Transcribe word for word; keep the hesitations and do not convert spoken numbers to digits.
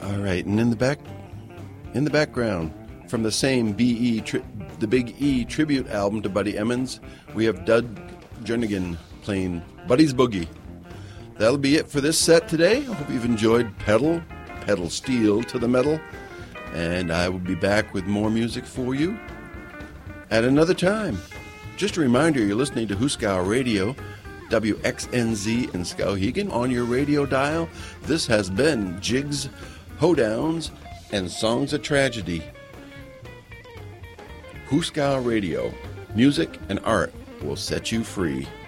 All right, and in the back, in the background, from the same B E, tri- the Big E tribute album to Buddy Emmons, we have Doug Jernigan playing Buddy's Boogie. That'll be it for this set today. I hope you've enjoyed Pedal, Pedal Steel to the Metal, and I will be back with more music for you at another time. Just a reminder, you're listening to Huskow Radio, W X N Z in Skowhegan on your radio dial. This has been Jigs, Hoedowns, and Songs of Tragedy. Huskow Radio, music and art will set you free.